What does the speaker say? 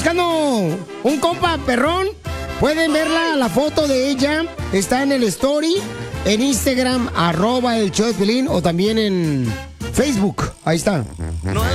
buscando un compa perrón, pueden verla, la foto de ella. Está en el story, en Instagram, @el show de Piolín, o también en Facebook. Ahí está. No es